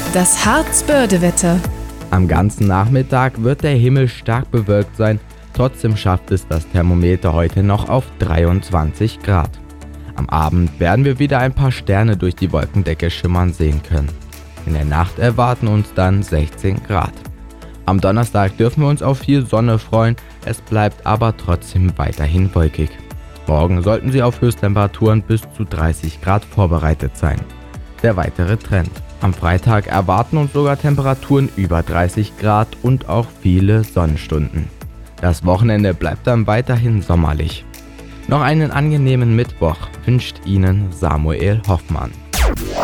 Das Harzbörde-Wetter. Am ganzen Nachmittag wird der Himmel stark bewölkt sein, trotzdem schafft es das Thermometer heute noch auf 23 Grad. Am Abend werden wir wieder ein paar Sterne durch die Wolkendecke schimmern sehen können. In der Nacht erwarten uns dann 16 Grad. Am Donnerstag dürfen wir uns auf viel Sonne freuen, es bleibt aber trotzdem weiterhin wolkig. Morgen sollten Sie auf Höchsttemperaturen bis zu 30 Grad vorbereitet sein. Der weitere Trend. Am Freitag erwarten uns sogar Temperaturen über 30 Grad und auch viele Sonnenstunden. Das Wochenende bleibt dann weiterhin sommerlich. Noch einen angenehmen Mittwoch wünscht Ihnen Samuel Hoffmann.